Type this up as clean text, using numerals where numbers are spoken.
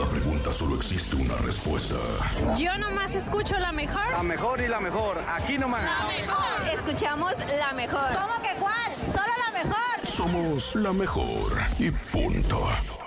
toda pregunta solo existe una respuesta. Yo nomás escucho la mejor. La mejor y la mejor. Aquí nomás. La mejor. Escuchamos la mejor. ¿Cómo que cuál? Solo la mejor. Somos la mejor y punto.